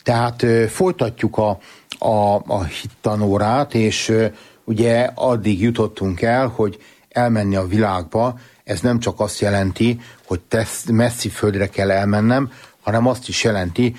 Tehát folytatjuk a hittanórát, és ugye addig jutottunk el, hogy elmenni a világba, ez nem csak azt jelenti, hogy messzi földre kell elmennem, hanem azt is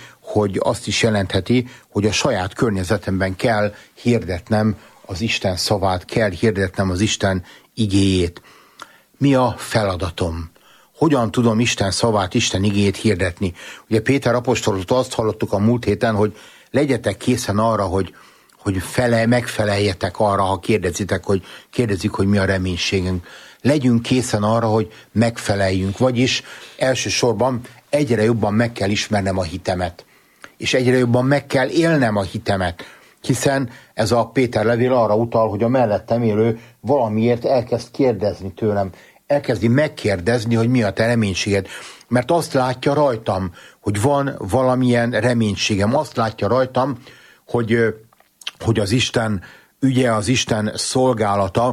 jelentheti, hogy a saját környezetemben kell hirdetnem az Isten szavát, kell hirdetnem az Isten igéjét. Mi a feladatom? Hogyan tudom Isten szavát, Isten igéjét hirdetni? Ugye Péter apostoltól azt hallottuk a múlt héten, hogy legyetek készen arra, hogy megfeleljetek arra, ha kérdezik, hogy mi a reménységünk. Legyünk készen arra, hogy megfeleljünk, vagyis elsősorban egyre jobban meg kell ismernem a hitemet, és egyre jobban meg kell élnem a hitemet, hiszen ez a Péter levél arra utal, hogy a mellettem élő valamiért elkezd kérdezni tőlem, elkezdi megkérdezni, hogy mi a te reménységed, mert azt látja rajtam, hogy van valamilyen reménységem, azt látja rajtam, hogy az Isten ügye, az Isten szolgálata,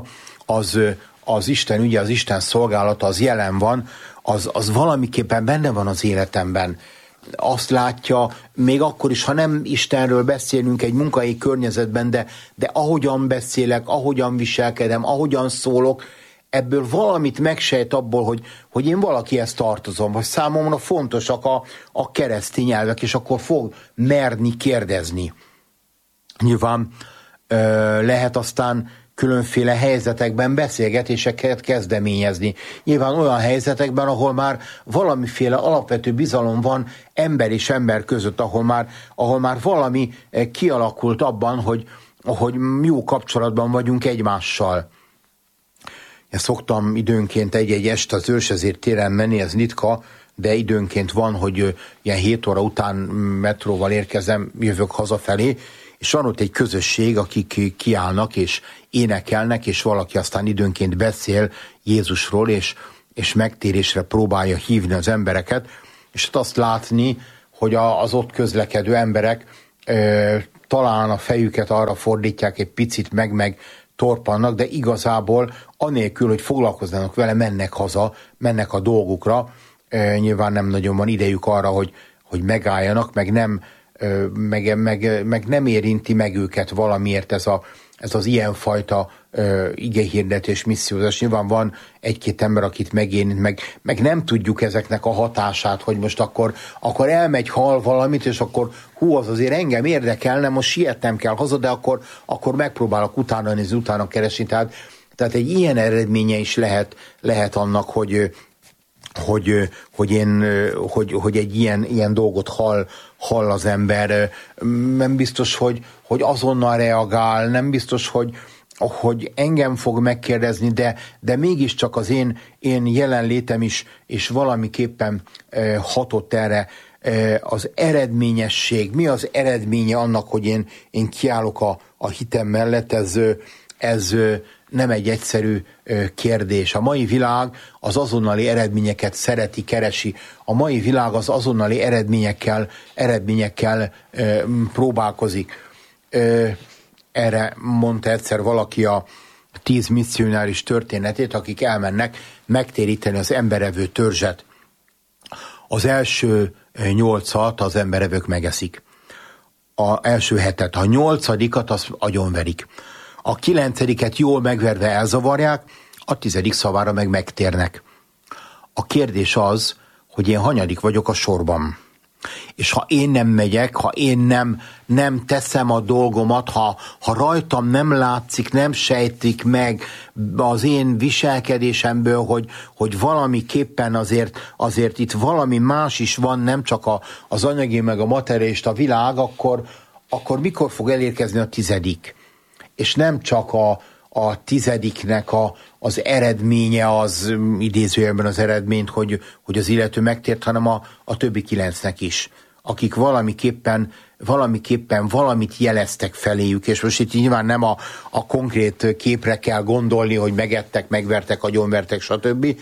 az Isten ügye, az Isten szolgálata, az jelen van, az valamiképpen benne van az életemben. Azt látja, még akkor is, ha nem Istenről beszélünk egy munkahelyi környezetben, de ahogyan beszélek, ahogyan viselkedem, ahogyan szólok, ebből valamit megsejt abból, hogy én valakihez tartozom, vagy számomra fontosak a keresztény elvek, és akkor fog merni kérdezni. Nyilván lehet aztán különféle helyzetekben beszélgetéseket kezdeményezni. Nyilván olyan helyzetekben, ahol már valamiféle alapvető bizalom van ember és ember között, ahol már valami kialakult abban, hogy jó kapcsolatban vagyunk egymással. Én szoktam időnként egy-egy este az Őrsezér téren menni, ez ritka, de időnként van, hogy ilyen 7 óra után metróval érkezem, jövök hazafelé, és van ott egy közösség, akik kiállnak és énekelnek, és valaki aztán időnként beszél Jézusról, és megtérésre próbálja hívni az embereket, és azt látni, hogy az ott közlekedő emberek talán a fejüket arra fordítják egy picit, meg torpannak, de igazából anélkül, hogy foglalkoznának vele, mennek haza, mennek a dolgukra. Nyilván nem nagyon van idejük arra, hogy megálljanak, meg nem érinti meg őket valamiért ez az ilyenfajta igehirdetés, missziózás. Nyilván van egy-két ember, akit megérint, meg nem tudjuk ezeknek a hatását, hogy most akkor elmegy, hall valamit, és akkor az azért engem érdekelne, most sietnem kell haza, de akkor megpróbálok utána nézni, utána keresni. Tehát egy ilyen eredménye is lehet annak, hogy egy ilyen dolgot hall az ember. Nem biztos, hogy azonnal reagál, nem biztos, hogy engem fog megkérdezni, de mégiscsak az én jelenlétem is és valamiképpen hatott erre. Az eredményesség, mi az eredménye annak, hogy én kiállok a hitem mellett, ez nem egy egyszerű kérdés. A mai világ az azonnali eredményeket szereti, keresi. A mai világ az azonnali eredményekkel próbálkozik. Erre mondta egyszer valaki a 10 misszionáris történetét, akik elmennek megtéríteni az emberevő törzset. Az első 8-at az emberevők megeszik. Az első 7-et, a 8-at azt agyonverik. A 9-et jól megverve elzavarják, a 10. szavára meg megtérnek. A kérdés az, hogy én hanyadik vagyok a sorban. És ha én nem megyek, ha én nem teszem a dolgomat, ha rajtam nem látszik, nem sejtik meg az én viselkedésemből, hogy valamiképpen azért itt valami más is van, nem csak az anyagi meg a materialista világ, akkor mikor fog elérkezni a 10? És nem csak a 10-nek az eredménye, az idézőjelben az eredményt, hogy az illető megtért, hanem a többi 9-nek is, akik valamiképpen valamit jeleztek feléjük, és most itt nyilván nem a konkrét képre kell gondolni, hogy megettek, megvertek, agyonvertek, stb.,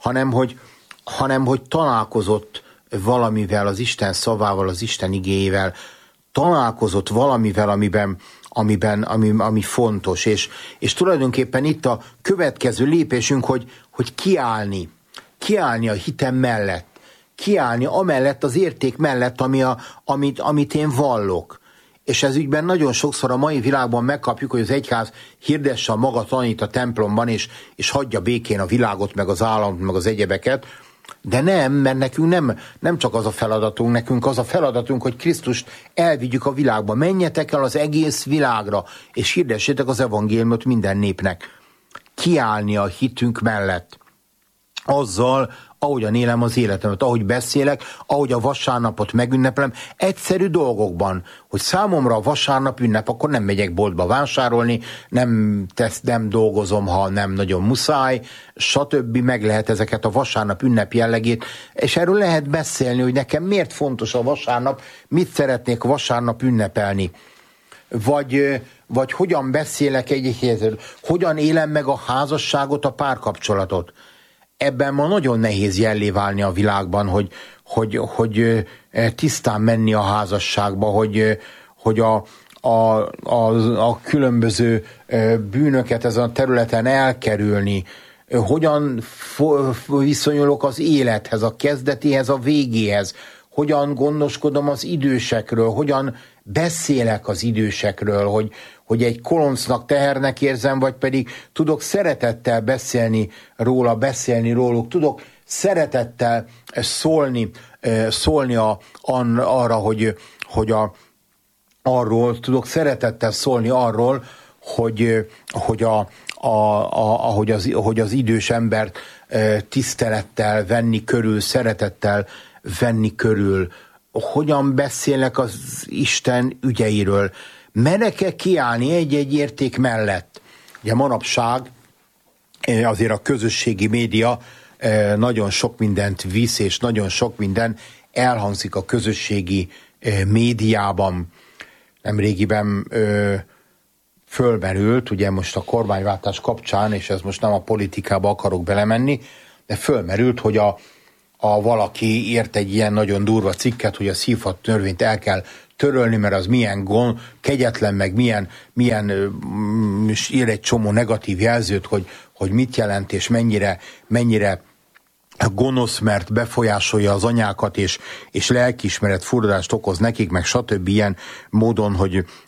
hanem hogy találkozott valamivel, az Isten szavával, az Isten igéjével, találkozott valamivel, ami fontos, és tulajdonképpen itt a következő lépésünk, hogy kiállni a hitem mellett, kiállni amellett az érték mellett, amit én vallok. És ez ügyben nagyon sokszor a mai világban megkapjuk, hogy az egyház hirdesse a maga tanít a templomban, és hagyja békén a világot, meg az államot, meg az egyebeket, de nem, mert nekünk nem csak az a feladatunk, nekünk az a feladatunk, hogy Krisztust elvigyük a világba. Menjetek el az egész világra, és hirdessétek az evangéliumot minden népnek. Kiállni a hitünk mellett. Azzal, ahogyan élem az életemet, ahogy beszélek, ahogy a vasárnapot megünneplem, egyszerű dolgokban, hogy számomra a vasárnap ünnep, akkor nem megyek boltba vásárolni, nem dolgozom, ha nem nagyon muszáj, stb. Meg lehet ezeket a vasárnap ünnep jellegét, és erről lehet beszélni, hogy nekem miért fontos a vasárnap, mit szeretnék vasárnap ünnepelni. Vagy hogyan beszélek egy helyzetről, hogyan élem meg a házasságot, a párkapcsolatot. Ebben ma nagyon nehéz jellé válni a világban, hogy tisztán menni a házasságba, hogy a különböző bűnöket ezen a területen elkerülni, hogyan viszonyulok az élethez, a kezdetéhez, a végéhez, hogyan gondoskodom az idősekről, hogyan beszélek az idősekről, hogy egy koloncnak, tehernek érzem, vagy pedig tudok szeretettel beszélni róluk, tudok szeretettel szólni arra, arról, tudok szeretettel szólni arról, hogy az idős embert tisztelettel venni körül, szeretettel venni körül, hogyan beszélnek az Isten ügyeiről. Merek-e kiállni egy-egy érték mellett? Ugye manapság azért a közösségi média nagyon sok mindent visz, és nagyon sok minden elhangzik a közösségi médiában. Nemrégiben fölmerült, ugye most a kormányváltás kapcsán, és ez most nem a politikába akarok belemenni, de fölmerült, hogy valaki írt egy ilyen nagyon durva cikket, hogy a szívhat törvényt el kell törölni, mert az milyen kegyetlen, meg milyen ír egy csomó negatív jelzőt, hogy mit jelent, és mennyire gonosz, mert befolyásolja az anyákat, és lelkiismeret furadást okoz nekik, meg stb. Ilyen módon,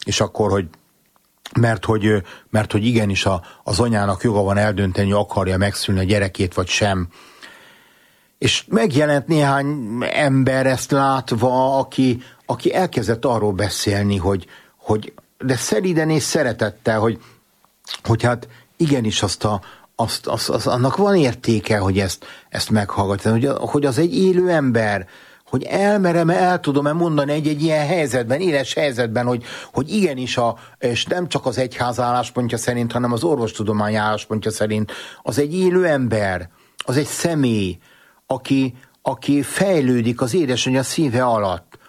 mert hogy igenis az anyának joga van eldönteni, hogy akarja megszülni a gyerekét, vagy sem. És megjelent néhány ember ezt látva, aki elkezdett arról beszélni, hogy de szeriden és szeretettel, hogy hát igenis annak van értéke, hogy ezt meghallgatni, hogy az egy élő ember, hogy el tudom-e mondani egy ilyen helyzetben, éles helyzetben, hogy igenis, és nem csak az egyház álláspontja szerint, hanem az orvostudomány álláspontja szerint, az egy élő ember, az egy személy, aki fejlődik az édesanyja szíve alatt,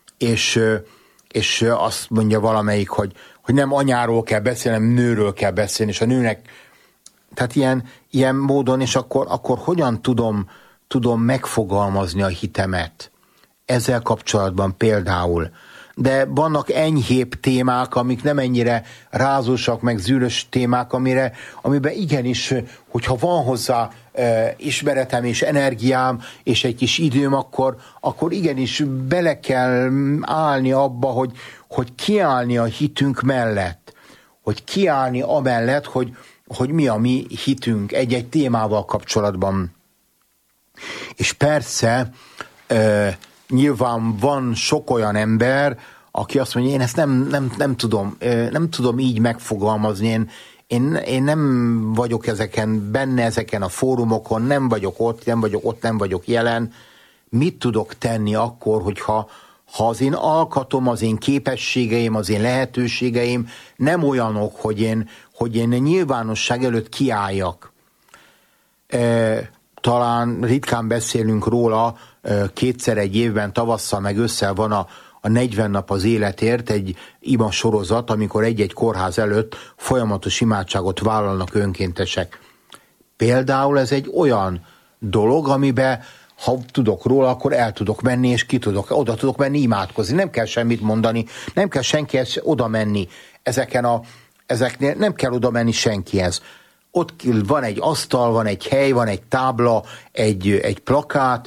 és azt mondja valamelyik, hogy nem anyáról kell beszélni, hanem nőről kell beszélni, és a nőnek, tehát ilyen módon, és akkor hogyan tudom megfogalmazni a hitemet ezzel kapcsolatban például. De vannak enyhébb témák, amik nem ennyire rázósak, meg zűrös témák, amiben igenis, hogyha van hozzá ismeretem és energiám, és egy kis időm, akkor igenis bele kell állni abba, hogy kiállni a hitünk mellett. Hogy kiállni amellett, hogy mi a mi hitünk egy-egy témával kapcsolatban. És persze, nyilván van sok olyan ember, aki azt mondja, én ezt nem tudom így megfogalmazni, én nem vagyok benne ezeken a fórumokon, nem vagyok ott, nem vagyok jelen. Mit tudok tenni akkor, hogyha az én alkatom, az én képességeim, az én lehetőségeim nem olyanok, hogy én nyilvánosság előtt kiálljak. Talán ritkán beszélünk róla, kétszer egy évben, tavasszal meg ősszel van a 40 nap az életért, egy ima sorozat, amikor egy-egy kórház előtt folyamatos imádságot vállalnak önkéntesek. Például ez egy olyan dolog, amiben ha tudok róla, akkor el tudok menni, és oda tudok menni imádkozni. Nem kell semmit mondani, nem kell senkihez oda menni. Ezeknél nem kell oda menni senkihez. Ott van egy asztal, van egy hely, van egy tábla, egy plakát,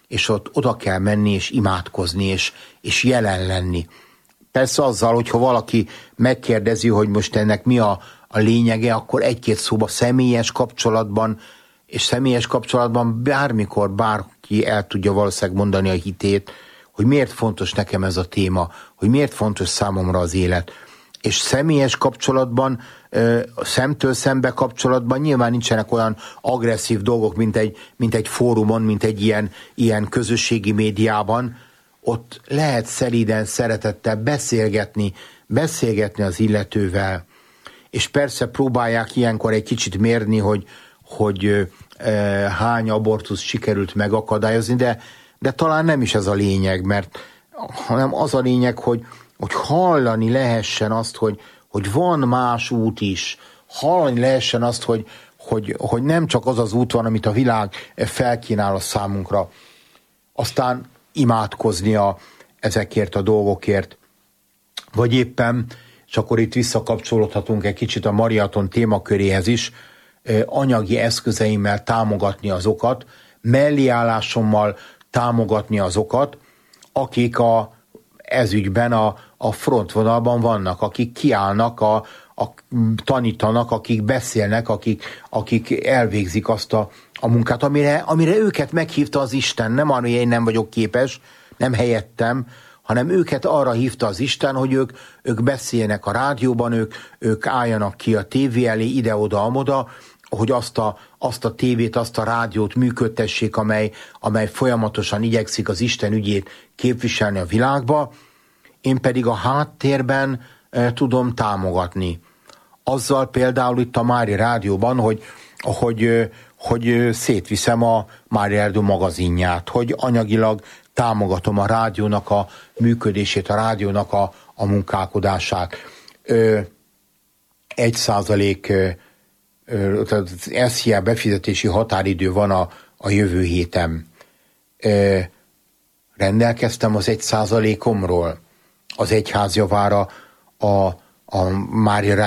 és ott oda kell menni, és imádkozni, és jelen lenni. Persze azzal, hogyha valaki megkérdezi, hogy most ennek mi a lényege, akkor egy-két szóba személyes kapcsolatban, és személyes kapcsolatban bármikor bárki el tudja valószínűleg mondani a hitét, hogy miért fontos nekem ez a téma, hogy miért fontos számomra az élet. És személyes kapcsolatban, szemtől szembe kapcsolatban nyilván nincsenek olyan agresszív dolgok, mint egy fórumon, mint egy ilyen közösségi médiában. Ott lehet szelíden, szeretettel beszélgetni az illetővel. És persze próbálják ilyenkor egy kicsit mérni, hogy hány abortusz sikerült megakadályozni, de talán nem is ez a lényeg, hanem az a lényeg, hogy hallani lehessen azt, hogy van más út is, hallani lehessen azt, hogy nem csak az az út van, amit a világ felkínál a számunkra. Aztán imádkoznia ezekért a dolgokért. Vagy éppen, és akkor itt visszakapcsolódhatunk egy kicsit a Mariathon témaköréhez is, anyagi eszközeimmel támogatni azokat, melléállásommal támogatni azokat, akik ezügyben a frontvonalban vannak, akik kiállnak, tanítanak, akik beszélnek, akik elvégzik azt a munkát, amire őket meghívta az Isten. Nem arra, hogy én nem vagyok képes, nem helyettem, hanem őket arra hívta az Isten, hogy ők beszéljenek a rádióban, ők álljanak ki a tévé elé, ide-oda-amoda, hogy azt a tévét, azt a rádiót működtessék, amely folyamatosan igyekszik az Isten ügyét képviselni a világba, én pedig a háttérben tudom támogatni. Azzal például itt a Mária Rádióban, hogy szétviszem a Mária Erdő magazinját, hogy anyagilag támogatom a rádiónak a működését, a rádiónak a munkálkodását. 1% az SZIA befizetési határidő van a jövő héten. Rendelkeztem az 1%-omról az egyház javára a Mária